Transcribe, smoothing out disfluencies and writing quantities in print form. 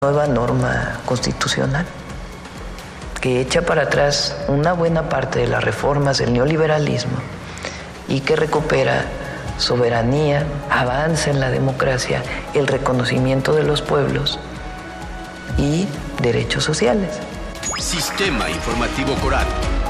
Nueva norma constitucional que echa para atrás una buena parte de las reformas del neoliberalismo y que recupera soberanía, avanza en la democracia, el reconocimiento de los pueblos y derechos sociales. Sistema Informativo Coral.